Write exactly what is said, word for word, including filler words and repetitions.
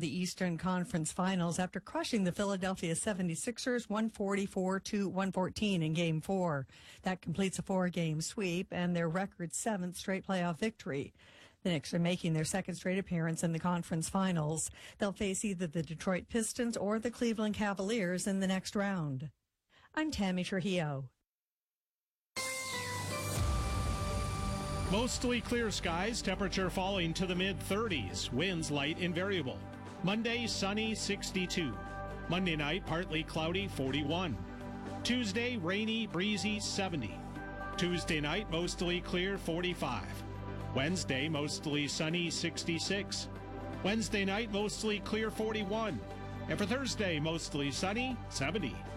the Eastern Conference Finals after crushing the Philadelphia seventy-sixers one forty-four to one fourteen in Game four. That completes a four-game sweep and their record seventh straight playoff victory. The Knicks are making their second straight appearance in the conference finals. They'll face either the Detroit Pistons or the Cleveland Cavaliers in the next round. I'm Tammy Trujillo. Mostly clear skies, temperature falling to the mid thirties, winds light and variable. Monday, sunny, sixty-two. Monday night, partly cloudy, forty-one. Tuesday, rainy, breezy, seventy. Tuesday night, mostly clear, forty-five. Wednesday, mostly sunny, sixty-six. Wednesday night, mostly clear, forty-one. And for Thursday, mostly sunny, seventy.